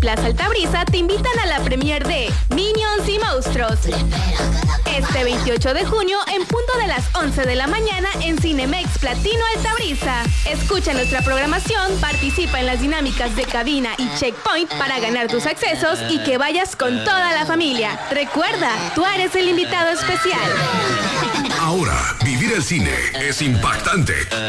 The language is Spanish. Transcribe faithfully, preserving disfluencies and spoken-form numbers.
Las Altabrisa te invitan a la premier de Minions y Monstruos. Este veintiocho de junio, en punto de las once de la mañana, en Cinemex Platino Altabrisa. Escucha nuestra programación, participa en las dinámicas de cabina y checkpoint para ganar tus accesos y que vayas con toda la familia. Recuerda, tú eres el invitado especial. Ahora, vivir el cine es impactante.